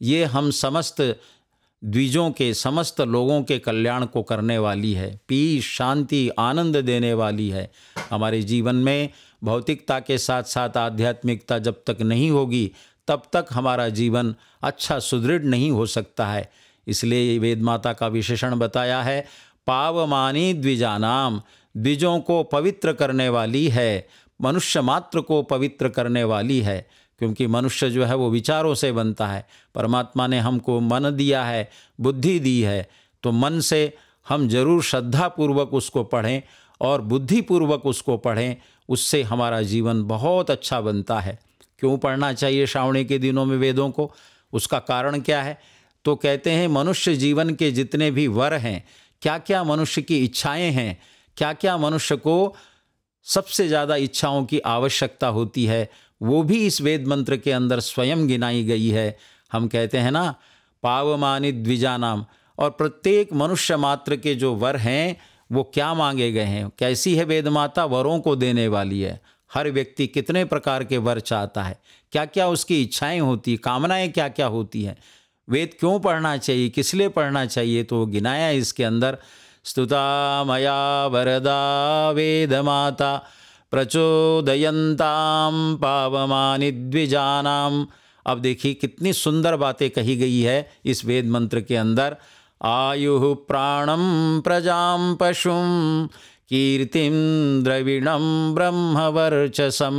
ये हम समस्त द्विजों के, समस्त लोगों के कल्याण को करने वाली है, पीस, शांति, आनंद देने वाली है। हमारे जीवन में भौतिकता के साथ साथ आध्यात्मिकता जब तक नहीं होगी तब तक हमारा जीवन अच्छा सुदृढ़ नहीं हो सकता है। इसलिए वेद माता का विशेषण बताया है, पावमानी द्विजानाम, द्विजों को पवित्र करने वाली है, मनुष्य मात्र को पवित्र करने वाली है। क्योंकि मनुष्य जो है वो विचारों से बनता है। परमात्मा ने हमको मन दिया है, बुद्धि दी है, तो मन से हम जरूर श्रद्धापूर्वक उसको पढ़ें और बुद्धिपूर्वक उसको पढ़ें, उससे हमारा जीवन बहुत अच्छा बनता है। क्यों पढ़ना चाहिए श्रावणी के दिनों में वेदों को? उसका कारण क्या है? तो कहते हैं मनुष्य जीवन के जितने भी वर हैं, क्या क्या मनुष्य की इच्छाएं हैं, क्या क्या मनुष्य को सबसे ज़्यादा इच्छाओं की आवश्यकता होती है, वो भी इस वेद मंत्र के अंदर स्वयं गिनाई गई है। हम कहते हैं ना, पावमानी द्विजानाम, और प्रत्येक मनुष्य मात्र के जो वर हैं वो क्या मांगे गए हैं। कैसी है वेद माता? वरों को देने वाली है। हर व्यक्ति कितने प्रकार के वर चाहता है, क्या क्या उसकी इच्छाएं होती, कामनाएं क्या क्या होती हैं। वेद क्यों पढ़ना चाहिए, किस लिए पढ़ना चाहिए? तो वो गिनाया इसके अंदर, स्तुता मया वरदा वेद माता प्रचोदयन्ताम पावमानि द्विजानाम। अब देखिए कितनी सुंदर बातें कही गई है इस वेद मंत्र के अंदर। आयुः प्राणम प्रजाम पशुम कीर्तिम द्रविणम ब्रह्मवर्चसम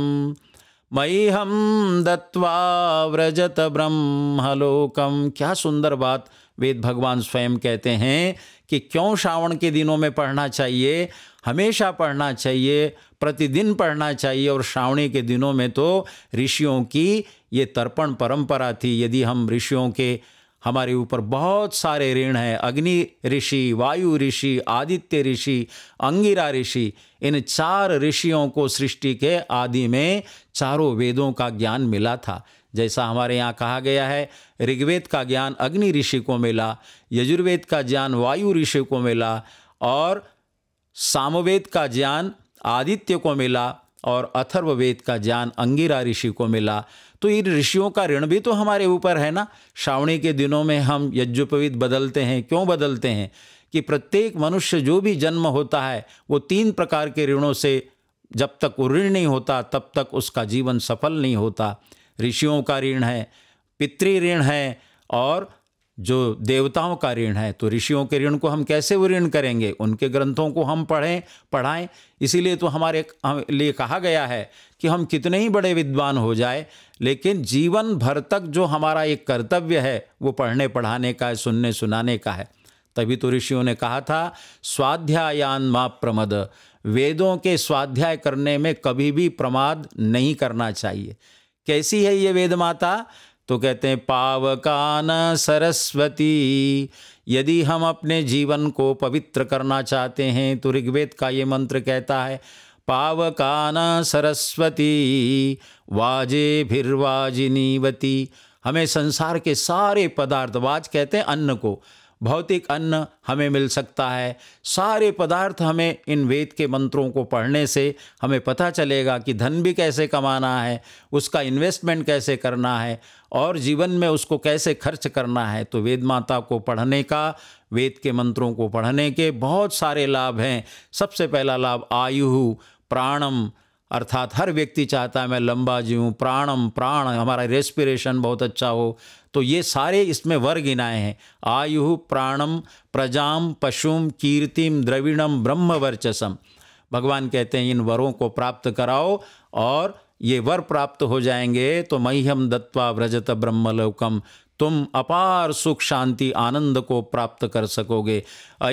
मह्यम दत्वा व्रजत ब्रह्मलोकम। क्या सुंदर बात वेद भगवान स्वयं कहते हैं कि क्यों श्रावण के दिनों में पढ़ना चाहिए, हमेशा पढ़ना चाहिए, प्रतिदिन पढ़ना चाहिए। और श्रावणी के दिनों में तो ऋषियों की ये तर्पण परंपरा थी। यदि हम ऋषियों के, हमारे ऊपर बहुत सारे ऋण हैं, अग्नि ऋषि, वायु ऋषि, आदित्य ऋषि, अंगिरा ऋषि, इन 4 ऋषियों को सृष्टि के आदि में चारों वेदों का ज्ञान मिला था। जैसा हमारे यहाँ कहा गया है, ऋग्वेद का ज्ञान अग्नि ऋषि को मिला, यजुर्वेद का ज्ञान वायु ऋषि को मिला, और सामवेद का ज्ञान आदित्य को मिला, और अथर्ववेद का ज्ञान अंगिरा ऋषि को मिला। तो इन ऋषियों का ऋण भी तो हमारे ऊपर है ना। श्रावणी के दिनों में हम यज्ञोपवीत बदलते हैं। क्यों बदलते हैं? कि प्रत्येक मनुष्य जो भी जन्म होता है वो 3 प्रकार के ऋणों से जब तक वो ऋण नहीं होता तब तक उसका जीवन सफल नहीं होता। ऋषियों का ऋण है, पितृ ऋण है, और जो देवताओं का ऋण है। तो ऋषियों के ऋण को हम कैसे वो ऋण करेंगे? उनके ग्रंथों को हम पढ़ाएं। इसीलिए तो हमारे लिए कहा गया है कि हम कितने ही बड़े विद्वान हो जाए, लेकिन जीवन भर तक जो हमारा एक कर्तव्य है वो पढ़ने पढ़ाने का है, सुनने सुनाने का है। तभी तो ऋषियों ने कहा था, स्वाध्यायान मा प्रमद, वेदों के स्वाध्याय करने में कभी भी प्रमाद नहीं करना चाहिए। कैसी है ये वेद माता? तो कहते हैं, पावकान सरस्वती। यदि हम अपने जीवन को पवित्र करना चाहते हैं तो ऋग्वेद का ये मंत्र कहता है, पावकान सरस्वती वाजेभिर्वाजिनीवती। हमें संसार के सारे पदार्थ, वाज कहते हैं अन्न को, भौतिक अन्न हमें मिल सकता है। सारे पदार्थ हमें इन वेद के मंत्रों को पढ़ने से हमें पता चलेगा कि धन भी कैसे कमाना है, उसका इन्वेस्टमेंट कैसे करना है, और जीवन में उसको कैसे खर्च करना है। तो वेद माता को पढ़ने का, वेद के मंत्रों को पढ़ने के बहुत सारे लाभ हैं। सबसे पहला लाभ आयुः प्राणम, अर्थात हर व्यक्ति चाहता है मैं लंबा जीऊँ, प्राणम, प्राण हमारा रेस्पिरेशन बहुत अच्छा हो। तो ये सारे इसमें वर गिनाए हैं, आयुः प्राणम प्रजाम पशुम कीर्तिम द्रविणम ब्रह्मवर्चसम। भगवान कहते हैं इन वरों को प्राप्त कराओ और ये वर प्राप्त हो जाएंगे तो मह्यम दत्वा व्रजत ब्रह्मलोकम, तुम अपार सुख शांति आनंद को प्राप्त कर सकोगे।